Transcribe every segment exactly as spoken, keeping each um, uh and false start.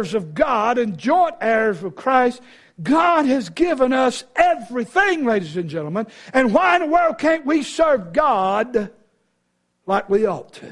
heirs of God and joint heirs with Christ, God has given us everything, ladies and gentlemen. And why in the world can't we serve God like we ought to?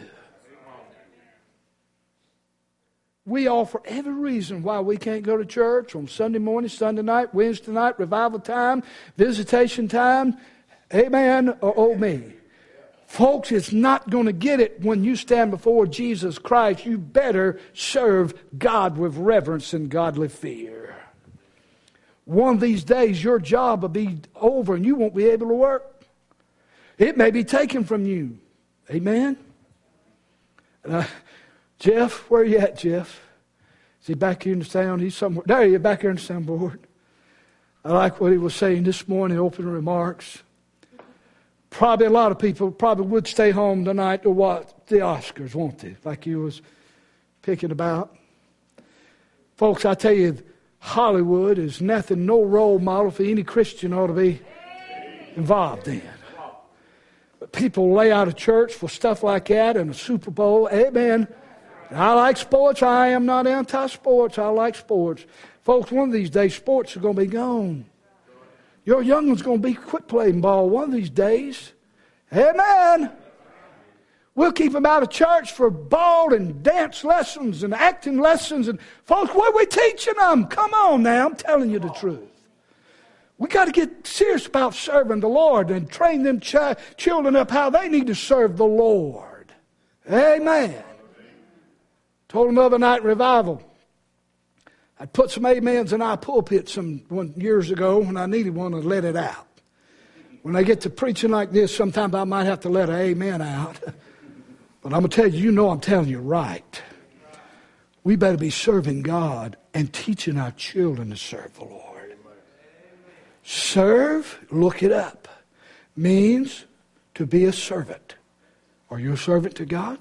We offer every reason why we can't go to church on Sunday morning, Sunday night, Wednesday night, revival time, visitation time. Amen or oh me. Folks, it's not going to get it when you stand before Jesus Christ. You better serve God with reverence and godly fear. One of these days, your job will be over and you won't be able to work. It may be taken from you. Amen? Uh, Jeff, where are you at, Jeff? Is he back here in the sound? He's somewhere. There he is, back here in the soundboard. I like what he was saying this morning, opening remarks. Probably a lot of people probably would stay home tonight to watch the Oscars, won't they? Like he was picking about. Folks, I tell you, Hollywood is nothing, no role model for any Christian ought to be involved in. But people lay out of church for stuff like that and a Super Bowl. Amen. I like sports. I am not anti-sports. I like sports. Folks, one of these days, sports are going to be gone. Your young one's going to be quit playing ball one of these days. Amen. We'll keep them out of church for ball and dance lessons and acting lessons. And folks, what are we teaching them? Come on now, I'm telling you the truth. We got to get serious about serving the Lord and train them ch- children up how they need to serve the Lord. Amen. Told them the other night in revival, I put some amens in our pulpit some one, years ago when I needed one to let it out. When I get to preaching like this, sometimes I might have to let an amen out. But I'm going to tell you, you know I'm telling you right. We better be serving God and teaching our children to serve the Lord. Serve, look it up, means to be a servant. Are you a servant to God?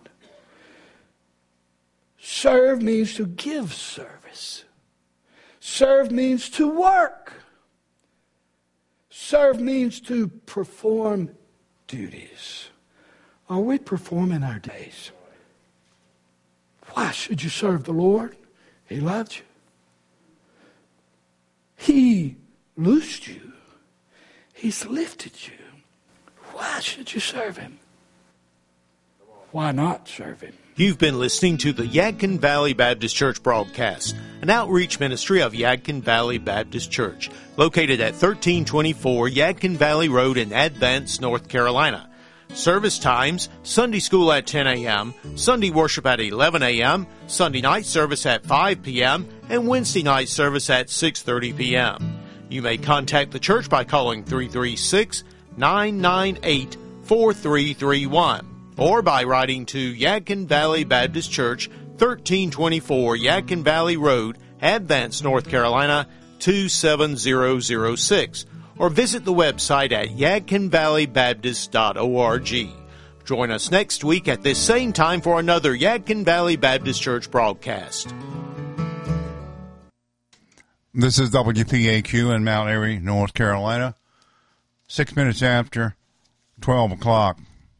Serve means to give service. Serve means to work. Serve means to perform duties. Are we performing our days? Why should you serve the Lord? He loved you. He loosed you. He's lifted you. Why should you serve Him? Why not serve Him? You've been listening to the Yadkin Valley Baptist Church broadcast, an outreach ministry of Yadkin Valley Baptist Church, located at thirteen twenty-four Yadkin Valley Road in Advance, North Carolina. Service times, Sunday school at ten a.m., Sunday worship at eleven a.m., Sunday night service at five p.m., and Wednesday night service at six thirty p.m. You may contact the church by calling three three six, nine nine eight, four three three one. Or by writing to Yadkin Valley Baptist Church, thirteen twenty-four Yadkin Valley Road, Advance, North Carolina, two seven zero zero six. Or visit the website at yadkin valley baptist dot org. Join us next week at this same time for another Yadkin Valley Baptist Church broadcast. This is W P A Q in Mount Airy, North Carolina. Six minutes after twelve o'clock.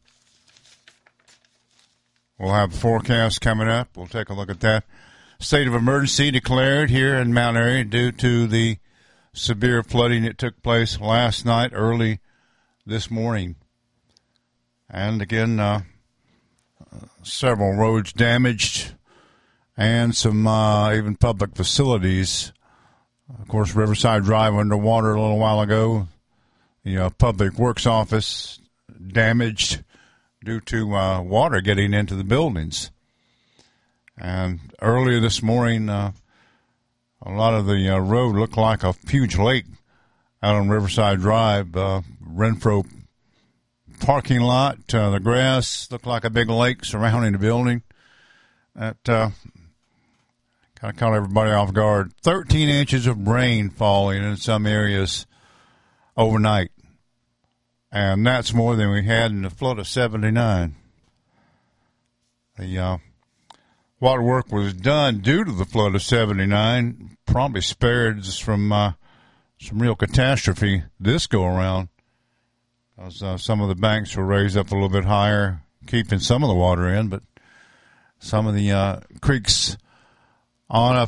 We'll have the forecast coming up. We'll take a look at that. State of emergency declared here in Mount Airy due to the severe flooding that took place last night, early this morning. And again, uh, several roads damaged and some uh, even public facilities. Of course, Riverside Drive underwater a little while ago. The uh, Public Works Office damaged due to uh, water getting into the buildings. And earlier this morning, uh, a lot of the uh, road looked like a huge lake out on Riverside Drive. Uh, Renfro parking lot, uh, the grass looked like a big lake surrounding the building. That uh, kind of caught everybody off guard. thirteen inches of rain falling in some areas overnight. And that's more than we had in the flood of seventy-nine. The uh, water work was done due to the flood of seventy-nine. Probably spared us from uh, some real catastrophe this go around. Because uh, some of the banks were raised up a little bit higher, keeping some of the water in, but some of the uh, creeks on up